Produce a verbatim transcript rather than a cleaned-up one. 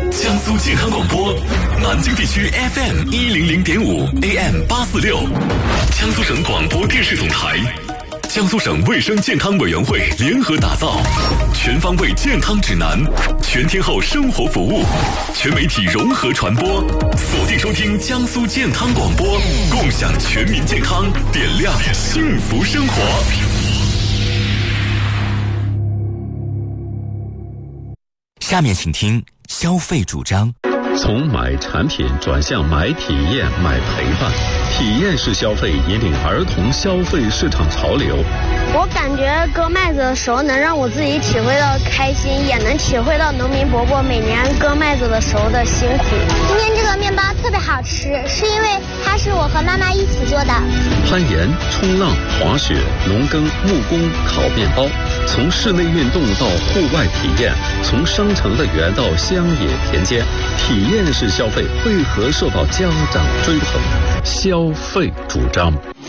江苏健康广播，南京地区 F M 一零零点五 A M 八四六，江苏省广播电视总台，江苏省卫生健康委员会联合打造全方位健康指南，全天候生活服务，全媒体融合传播，锁定收听江苏健康广播，共享全民健康，点亮幸福生活。 下面请听消费主张。 从买产品转向买体验、买陪伴，体验式消费引领儿童消费市场潮流。 我感觉割麦子的时候能让我自己体会到开心，也能体会到农民伯伯每年割麦子的时候的辛苦。 今天这个面包特别好吃，是因为它是我和妈妈一起做的。 攀岩、冲浪、滑雪、农耕、木工、烤面包，从室内运动到户外体验，从商城乐园到乡野田间，体验式消费为何受到家长追捧？消费主张。